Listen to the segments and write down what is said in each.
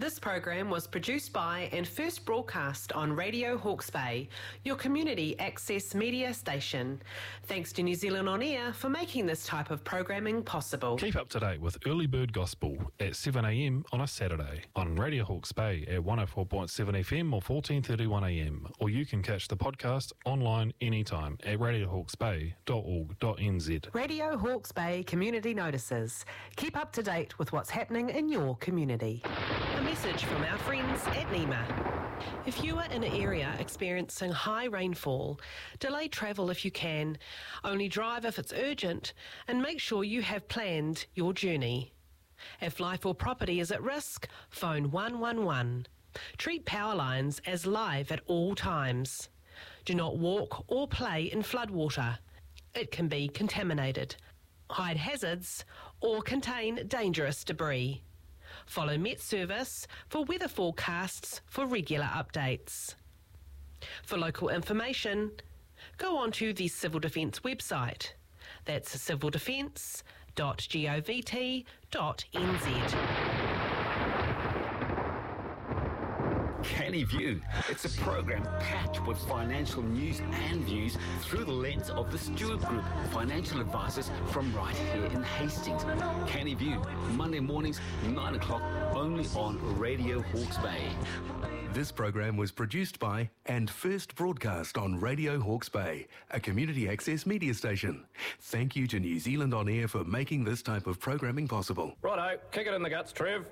This program was produced by and first broadcast on Radio Hawke's Bay, your community access media station. Thanks to New Zealand On Air for making this type of programming possible. Keep up to date with Early Bird Gospel at 7 a.m. on a Saturday on Radio Hawke's Bay at 104.7 FM or 14:31 a.m. Or you can catch the podcast online anytime at radiohawksbay.org.nz. Radio Hawke's Bay Community Notices. Keep up to date with what's happening in your community. A message from our friends at NEMA. If you are in an area experiencing high rainfall, delay travel if you can, only drive if it's urgent, and make sure you have planned your journey. If life or property is at risk, phone 111. Treat power lines as live at all times. Do not walk or play in floodwater. It can be contaminated, hide hazards, or contain dangerous debris. Follow Met Service for weather forecasts for regular updates. For local information, go on to the Civil Defence website. That's civildefence.govt.nz. Canny View. It's a program packed with financial news and views through the lens of the Stewart Group, financial advisors from right here in Hastings. Canny View, Monday mornings, 9 o'clock, only on Radio Hawke's Bay. This program was produced by and first broadcast on Radio Hawke's Bay, a community access media station. Thank you to New Zealand On Air for making this type of programming possible. Righto, kick it in the guts, Trev.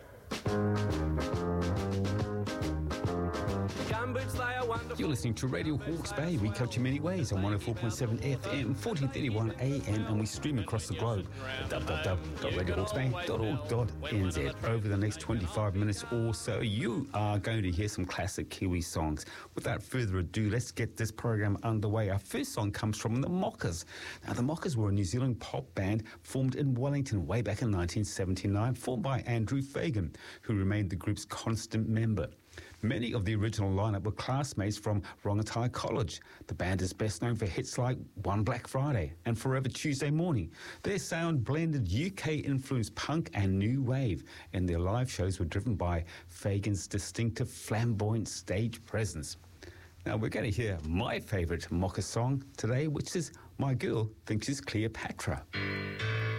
You're listening to Radio Hawke's Bay. We coach in many ways on 104.7 FM, 1431 AM, and we stream across the globe at www.radiohawksbay.org.nz. Over the next 25 minutes or so, you are going to hear some classic Kiwi songs. Without further ado, let's get this program underway. Our first song comes from the Mockers. Now, the Mockers were a New Zealand pop band formed in Wellington way back in 1979, formed by Andrew Fagan, who remained the group's constant member. Many of the original lineup were classmates from Rongotai College. The band is best known for hits like One Black Friday and Forever Tuesday Morning. Their sound blended UK-influenced punk and new wave, and their live shows were driven by Fagan's distinctive flamboyant stage presence. Now we're going to hear my favourite Mocker song today, which is My Girl Thinks She's Cleopatra.